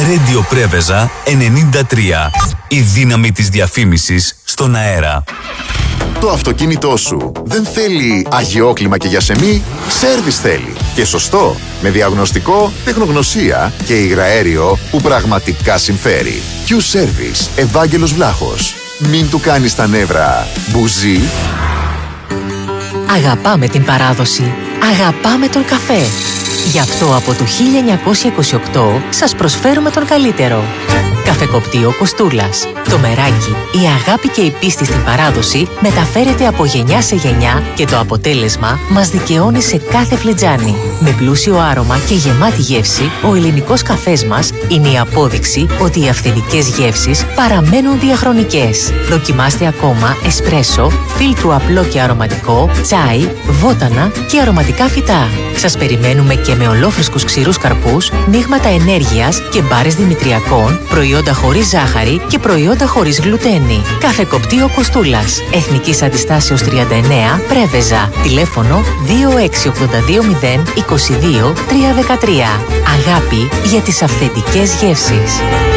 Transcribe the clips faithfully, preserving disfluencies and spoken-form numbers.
Radio Πρέβεζα ενενήντα τρία. Η δύναμη της διαφήμισης στον αέρα. Το αυτοκίνητό σου δεν θέλει αγιόκλιμα και γιασεμί, σέρβις θέλει. Και σωστό, με διαγνωστικό, τεχνογνωσία και υγραέριο που πραγματικά συμφέρει. Q-Service, Ευάγγελος Βλάχος. Μην του κάνεις τα νεύρα μπουζί. Αγαπάμε την παράδοση. Αγαπάμε τον καφέ. Γι' αυτό από το χίλια εννιακόσια είκοσι οκτώ σας προσφέρουμε τον καλύτερο. Καφεκοπτείο Κοστούλας. Το μεράκι, η αγάπη και η πίστη στην παράδοση μεταφέρεται από γενιά σε γενιά και το αποτέλεσμα μας δικαιώνει σε κάθε φλιτζάνι. Με πλούσιο άρωμα και γεμάτη γεύση, ο ελληνικός καφές μας είναι η απόδειξη ότι οι αυθεντικές γεύσεις παραμένουν διαχρονικές. Δοκιμάστε ακόμα εσπρέσο, φίλτρου απλό και αρωματικό, τσάι, βότανα και αρωματικά φυτά. Σας περιμένουμε και με ολόφρυσκους ξηρούς καρπούς, μείγματα ενέργειας και μπάρες δημητριακών, προϊόντα χωρίς ζάχαρη και προϊόντα χωρίς γλουτένη. Καφεκοπτείο Κοστούλας. Εθνικής Αντιστάσεως τριάντα εννέα, Πρέβεζα. Τηλέφωνο δύο έξι οκτώ δύο μηδέν είκοσι δύο τριακόσια δεκατρία. Αγάπη για τις αυθεντικές γεύσεις.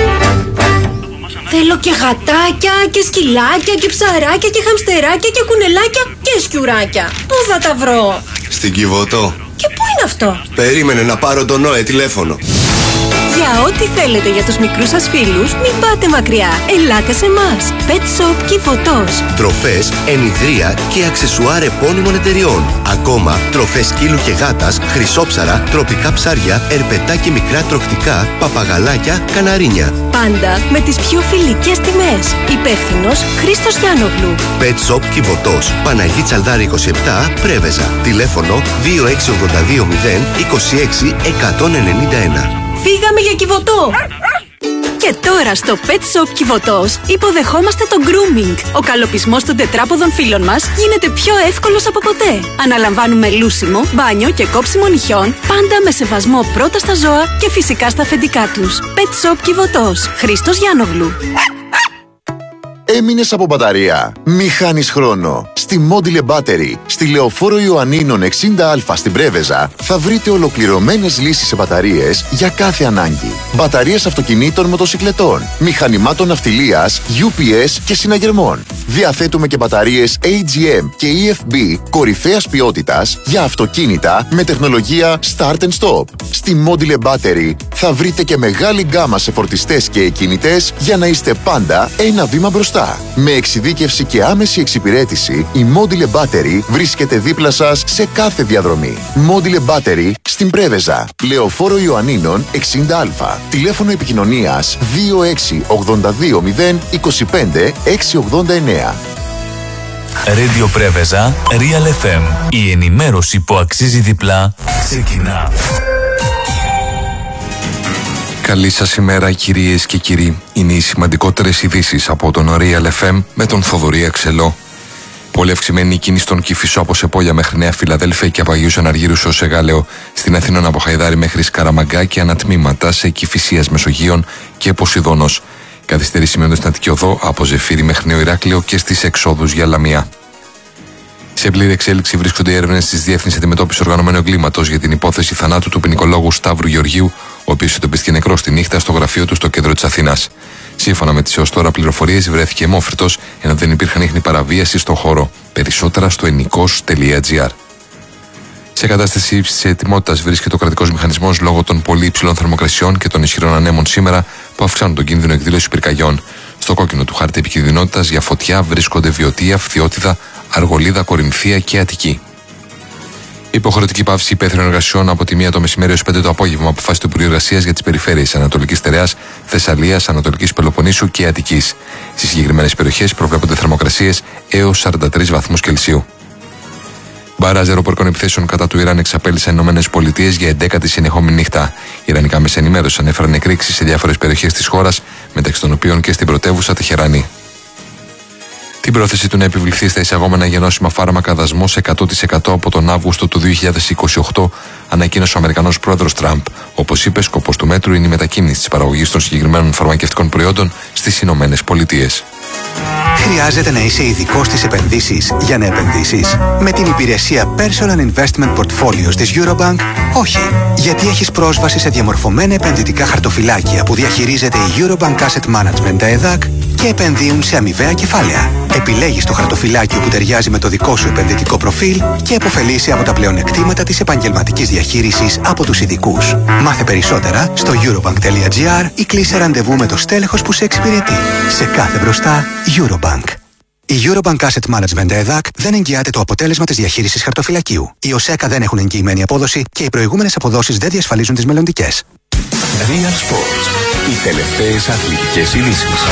Θέλω και γατάκια και σκυλάκια και ψαράκια και χαμστεράκια και κουνελάκια και σκιουράκια. Πού θα τα βρω? Στην Κιβωτό. Και πού είναι αυτό? Περίμενε να πάρω τον Νόε τηλέφωνο. Για ό,τι θέλετε για τους μικρούς σας φίλους, μην πάτε μακριά. Ελάτε σε εμάς. Pet Shop Κιβωτός. Τροφές, ενιδρία και αξεσουάρ επώνυμων εταιριών. Ακόμα τροφές σκύλου και γάτας, χρυσόψαρα, τροπικά ψάρια, ερπετά και μικρά τροκτικά, παπαγαλάκια, καναρίνια. Πάντα με τις πιο φιλικές τιμές. Υπεύθυνος Χρήστος Γιάννογλου. Pet Shop Κιβωτός. Παναγί Τσαλδάρη είκοσι επτά, Πρέβεζα. Τηλέφωνο δύο έξι οκτώ δύο μηδέν είκοσι έξι εκατόν ενενήντα ένα. Φύγαμε για Κιβωτό! Και τώρα στο Pet Shop Κιβωτός υποδεχόμαστε το grooming. Ο καλοπισμός των τετράποδων φύλων μας γίνεται πιο εύκολος από ποτέ. Αναλαμβάνουμε λούσιμο, μπάνιο και κόψιμο νυχιών, πάντα με σεβασμό πρώτα στα ζώα και φυσικά στα αφεντικά τους. Pet Shop Κιβωτός. Χρήστος Γιάννογλου. Έμεινες από μπαταρία? Μη χάνεις χρόνο. Στη Module Battery, στη Λεωφόρο Ιωαννίνων εξήντα α στην Πρέβεζα, θα βρείτε ολοκληρωμένες λύσεις σε μπαταρίες για κάθε ανάγκη. Μπαταρίες αυτοκινήτων, μοτοσικλετών, μηχανημάτων ναυτιλίας, γιου πι ες και συναγερμών. Διαθέτουμε και μπαταρίες έι τζι εμ και ι εφ μπι κορυφαίας ποιότητας για αυτοκίνητα με τεχνολογία Start and Stop. Στη Module Battery θα βρείτε και μεγάλη γκάμα σε φορτιστές και εκκινητές για να είστε πάντα ένα βήμα μπροστά. Με εξειδίκευση και άμεση εξυπηρέτηση, η Module Battery βρίσκεται δίπλα σας σε κάθε διαδρομή. Module Battery στην Πρέβεζα, Λεωφόρο Ιωαννίνων εξήντα α. Τηλέφωνο επικοινωνίας δύο έξι οκτώ δύο μηδέν είκοσι πέντε εξακόσια ογδόντα εννέα. Radio Πρέβεζα, Real εφ εμ. Η ενημέρωση που αξίζει διπλά ξεκινά. Καλή σας ημέρα κυρίες και κύριοι. Είναι οι σημαντικότερες ειδήσεις από τον Real εφ εμ με τον Θοδωρή Αξελό. Πολύ αυξημένη η κίνηση στον Κηφισό από Σεπόλια μέχρι Νέα Φιλαδέλφια και από Αγίους Αναργύρους ως Εγάλεο. Στην Αθήνα από Χαϊδάρη μέχρι Σκαραμαγκά και ανατμήματα σε Κηφισίας Μεσογείων και Ποσειδώνος. Καθυστερήσει σημαίνονται στην Αττική Οδό από Ζεφύρι μέχρι Νέο Ηράκλειο και στις εξόδους για Λαμία. Σε πλήρη εξέλιξη βρίσκονται οι έρευνες της Διεύθυνσης Αντιμετώπισης Οργανωμένου Εγκλήματος για την υπόθεση θανάτου του ποινικολόγου Σταύρου Γεωργίου, ο οποίος εντοπίστηκε νεκρός τη νύχτα στο γραφείο του στο κέντρο της Αθήνας. Σύμφωνα με τις έως τώρα πληροφορίες, βρέθηκε αιμόφρυτος ενώ δεν υπήρχαν ίχνη παραβίαση στο χώρο. Περισσότερα στο ενικός τελεία τζι άρ. Σε κατάσταση ύψης ετοιμότητας βρίσκεται ο κρατικός μηχανισμός λόγω των πολύ υψηλών θερμοκρασιών και των ισχυρών ανέμων σήμερα που αυξάνουν τον κίνδυνο εκδήλωσης πυρκαγιών. Στο κόκκινο του χάρτη επικινδυνότητας για φωτιά βρίσκονται Βιωτία, Φθιώτιδα, Αργολίδα, Κορινθία και Αττική. Υποχρεωτική πάυση υπαίθριων εργασιών από τη μία το μεσημέρι έως πέντε το απόγευμα αποφάσισε το Υπουργείο Εργασίας για τις περιφέρειες Ανατολικής Στερεάς, Θεσσαλίας, Ανατολικής Πελοποννήσου και Αττικής. Στις συγκεκριμένες περιοχές προβλέπονται θερμοκρασίες έως σαράντα τρεις βαθμούς Κελσίου. Μπαράζ αεροπορικών επιθέσεων κατά του Ιράν εξαπέλυσαν οι ΗΠΑ για εντέκατη συνεχόμενη νύχτα. Οι Ιρανικά μέσα ενημέρωσαν έφεραν εκρήξεις σε διάφορες περιοχές της χώρας, μεταξύ των οποίων και στην πρωτεύουσα Τεχεράνη. Την πρόθεση του να επιβληθεί στα εισαγόμενα γενώσιμα φάρμακα δασμός εκατό τοις εκατό από τον Αύγουστο του δύο χιλιάδες είκοσι οκτώ ανακοίνωσε ο Αμερικανός πρόεδρος Τραμπ. Όπως είπε, σκοπός του μέτρου είναι η μετακίνηση της παραγωγής των συγκεκριμένων φαρμακευτικών προϊόντων στις Ηνωμένες Πολιτείες. Χρειάζεται να είσαι ειδικός στις επενδύσεις για να επενδύσεις? Με την υπηρεσία Personal Investment Portfolios της Eurobank, όχι. Γιατί έχεις πρόσβαση σε διαμορφωμένα επενδυτικά χαρτοφυλάκια που διαχειρίζεται η Eurobank Asset Management ΕΔΑΚ και επενδύουν σε αμοιβαία κεφάλαια. Επιλέγεις το χαρτοφυλάκιο που ταιριάζει με το δικό σου επενδυτικό προφίλ και επωφελείσαι από τα πλεονεκτήματα της επαγγελματικής διαχείρισης από τους ειδικούς. Μάθε περισσότερα στο eurobank.gr ή κλείσε ραντεβού με το στέλεχος που σε εξυπηρετεί. Σε κάθε μπροστά, Eurobank. Η Eurobank Asset Management ΕΔΑΚ δεν εγγυάται το αποτέλεσμα της διαχείρισης χαρτοφυλακίου. Οι ΟΣΕΚΑ δεν έχουν εγγυημένη απόδοση και οι προηγούμενες αποδόσεις δεν διασφαλίζουν τις μελλοντικές. Real Sports. Οι τελευταίες αθλητικές ειδήσεις.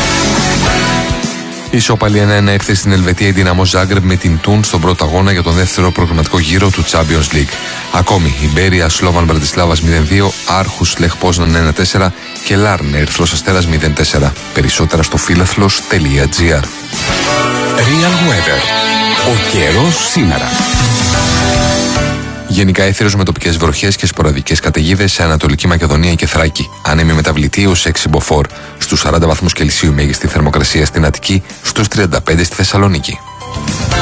Η Σόπαλη ένα ένα ήρθε στην Ελβετία η Δυναμό Ζάγκρεπ με την Τούν στον πρώτο αγώνα για τον δεύτερο προγραμματικό γύρο του Champions League. Ακόμη η Μπέρια Σλόβαν Μπρατισλάβας μηδέν δύο, Άρχους Λεχ Πόζναν ένα τέσσερα και Λάρν Ερυθρός Αστέρας μηδέν τέσσερα. Περισσότερα στο φίλαθλος τελεία τζι άρ. Real Weather. Ο καιρός σήμερα. Γενικά έθριος με τοπικές βροχές και σποραδικές καταιγίδες σε Ανατολική Μακεδονία και Θράκη. Άνεμη μεταβλητή ως έξι μποφόρ. Στους σαράντα βαθμούς Κελσίου μέγιστη θερμοκρασία στην Αττική, στους τριάντα πέντε στη Θεσσαλονίκη.